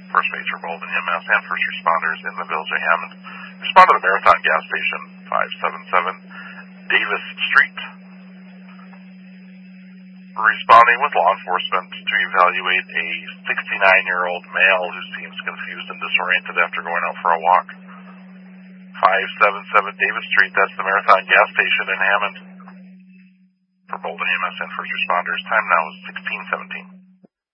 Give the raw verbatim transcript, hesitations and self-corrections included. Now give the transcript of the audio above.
First base for Bolton E M S and first responders in the Village of Hammond. Respond to the Marathon gas station, five seventy-seven Davis Street. Responding with law enforcement to evaluate a sixty-nine-year-old male who seems confused and disoriented after going out for a walk. five seventy-seven Davis Street, that's the Marathon gas station in Hammond. For Bolton E M S and first responders, time now is sixteen seventeen.